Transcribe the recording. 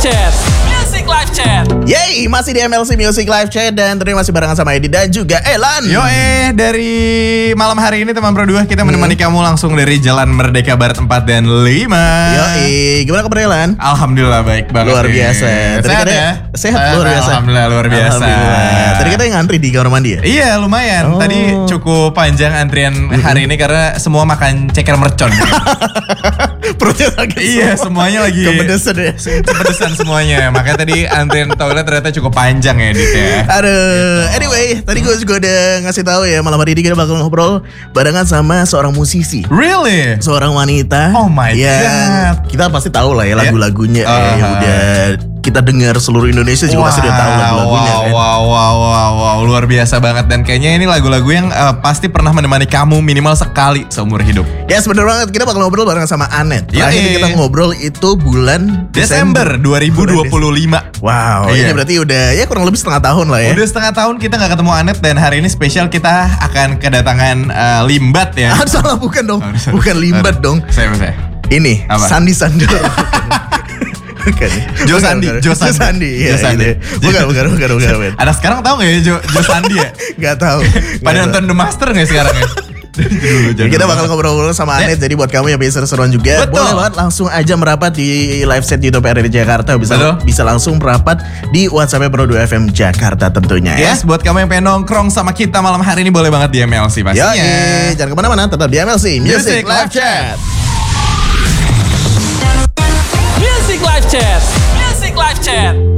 Chat. Music Live Chat. Yeay, masih di MLC Music Live Chat dan terima masih barengan sama Edi dan juga Elan. Dari malam hari ini teman Pro 2 kita menemani kamu langsung dari Jalan Merdeka Barat 4 dan 5. Gimana kabar Elan? Alhamdulillah baik banget. Luar biasa. Tadi Sehat katanya- ya? Sehat luar biasa. Alhamdulillah luar biasa. Alhamdulillah. Tadi katanya ngantri di kamar mandi ya? Iya lumayan. Oh. Tadi cukup panjang antrian hari ini karena semua makan ceker mercon. Perutnya sakit. Iya semuanya lagi Kepedesan ya. kepedesan semuanya. Makanya tadi antrian toilet ternyata cukup panjang ya Dit ya. Aduh, anyway, tadi gue juga udah ngasih tahu ya malam hari ini kita bakal ngobrol barengan sama seorang musisi, Really? seorang wanita. Oh my yang kita pasti tahu lah ya lagu-lagunya yang udah kita dengar seluruh Indonesia juga pasti udah tahu lagu-lagunya kan. Wow, luar biasa banget dan kayaknya ini lagu-lagu yang pasti pernah menemani kamu minimal sekali seumur hidup. Ya sebener banget, kita bakal ngobrol barengan sama Anet. Terakhir kita ngobrol itu bulan Desember 2025. Wow, Iya. ini berarti udah ya kurang lebih setengah tahun lah ya. Udah setengah tahun kita gak ketemu Anet dan hari ini spesial kita akan kedatangan Limbat ya. Ah, salah bukan dong, sorry. bukan Limbat dong. Saya. Ini Apa? Sandi Sandoro. Bukan. Jo Sandi. Iya, Jo Sandi. gitu. Bukan. Ada sekarang tahu gak ya Jo Sandi ya? Gak tahu. Pada nonton The Master gak sekarang ya? Kita bakal ngobrol-ngobrol sama Anet. Jadi buat kamu yang bisa seru-seruan juga, Betul. boleh banget langsung aja merapat di live set YouTube RRI Jakarta. Betul. Bisa langsung merapat di WhatsApp Pro 2 FM Jakarta tentunya ya. Yes, buat kamu yang pengen nongkrong sama kita malam hari ini boleh banget di MLC pastinya. Jangan kemana-mana, tetap di MLC Music Live Chat. Music Live Chat. Music Live Chat.